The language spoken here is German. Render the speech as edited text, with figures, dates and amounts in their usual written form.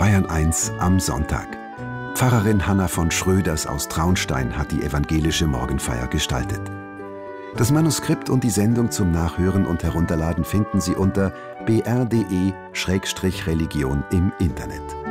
Bayern 1 am Sonntag. Pfarrerin Hanna von Schröders aus Traunstein hat die evangelische Morgenfeier gestaltet. Das Manuskript und die Sendung zum Nachhören und Herunterladen finden Sie unter br.de/religion im Internet.